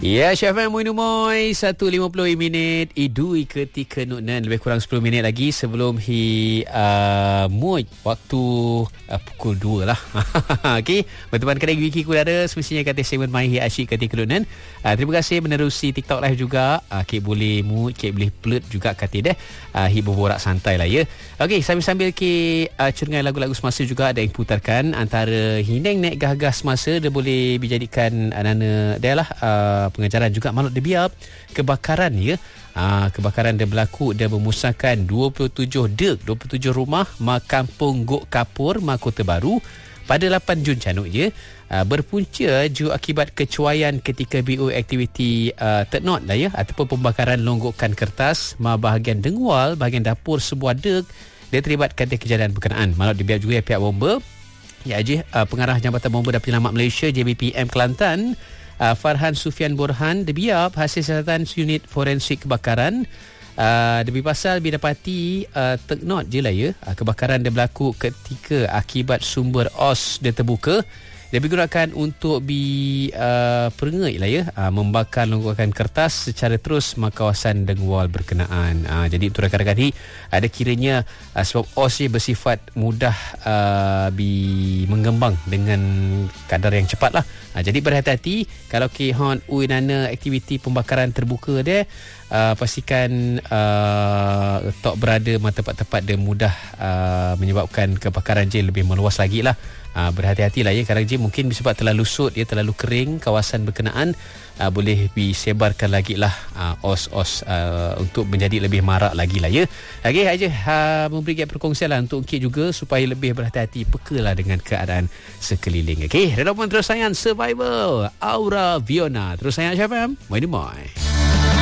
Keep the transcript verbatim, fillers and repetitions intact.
Ya, Chef M Muinu Moy satu lima puluh minit idui ketika nunan lebih kurang sepuluh minit lagi sebelum hi uh, Muj waktu uh, pukul dua lah. Okey, berteman kedai Wiki Kudara semestinya kata segmen mai hi asyik ketika nunan. Uh, terima kasih menerusi TikTok live juga. Uh, Kek boleh Muj, kek boleh pelut juga kata deh. Uh, hi berborak santai lah ya. Okey, sambil-sambil ke uh, cengai lagu-lagu semasa juga ada yang putarkan antara Hineng Nek Gah-Gah semasa dia boleh dijadikan anana dia lah uh, pengajaran juga maklum dia biar kebakaran ya. Ah, kebakaran dia berlaku dia memusnahkan dua puluh tujuh dek, dua puluh tujuh rumah ma kampung Gok Kapur, ma Kota Baru pada lapan Jun canuk je. Ah, berpunca ju akibat kecuaian ketika B O aktiviti uh, teknot lah ya ataupun pembakaran longgokan kertas ma bahagian dengwal, bahagian dapur sebuah dek dia terlibat kata kejadian berkenaan. Maklum dia biar juga ya, pihak bomba ya je uh, pengarah Jambatan Bomba dan Penyelamat Malaysia J B P M Kelantan Uh, Farhan Sufian Borhan debiap hasil siasatan unit forensik kebakaran. Uh, Demi pasal bidapati uh, teknot je lah ya. Uh, kebakaran dia berlaku ketika akibat sumber O S dia terbuka. Dia digunakan untuk bi uh, perengai lah ya, uh, membakar longgokan kertas secara terus ma kawasan dengwal berkenaan. Uh, jadi untuk rakan-rakan ni ada kiranya uh, sebab O S dia bersifat mudah uh, bi mengembang dengan kadar yang cepat lah. Uh, jadi berhati-hati kalau ke hon uinana aktiviti pembakaran terbuka dia. Uh, pastikan uh, tok berada ma tempat-tempat dia mudah uh, menyebabkan kebakaran je lebih meluas lagi lah. Uh, berhati-hatilah ya, kadang je mungkin sebab terlalu sud dia terlalu kering kawasan berkenaan uh, boleh disebarkan lagi lah uh, os-os uh, untuk menjadi lebih marak lagi lah ya. Okey aja uh, memberikan perkongsian lah untuk Kik juga supaya lebih berhati-hati peka lah dengan keadaan sekeliling. Okey, Redopan terus sayang Survival Aura Viona terus sayang Chef M Muinu Moy.